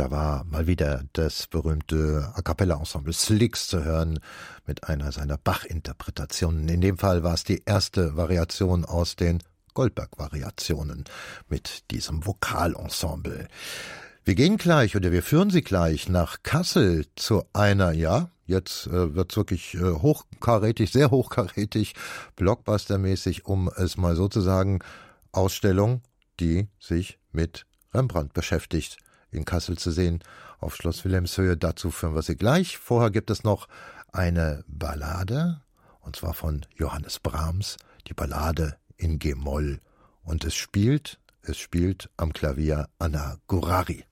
Da war mal wieder das berühmte A-cappella-Ensemble Slicks zu hören mit einer seiner Bach-Interpretationen. In dem Fall war es die erste Variation aus den Goldberg-Variationen mit diesem Vokalensemble. Wir gehen gleich oder wir führen Sie gleich nach Kassel zu einer, jetzt wird's wirklich hochkarätig, sehr hochkarätig, blockbustermäßig, um es mal so zu sagen, Ausstellung, die sich mit Rembrandt beschäftigt, in Kassel zu sehen, auf Schloss Wilhelmshöhe. Dazu führen wir Sie gleich. Vorher gibt es noch eine Ballade, und zwar von Johannes Brahms, die Ballade in G-Moll. Und es spielt am Klavier Anna Gurari.